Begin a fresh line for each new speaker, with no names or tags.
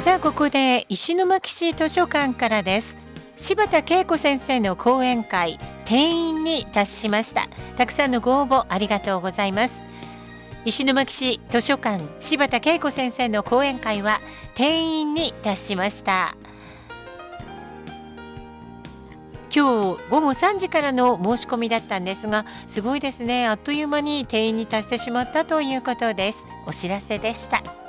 さあここで石巻市図書館からです。柴田恵子先生の講演会定員に達しました。たくさんのご応募ありがとうございます。石巻市図書館柴田恵子先生の講演会は定員に達しました。今日午後3時からの申し込みだったんですが、すごいですね。あっという間に定員に達してしまったということです。お知らせでした。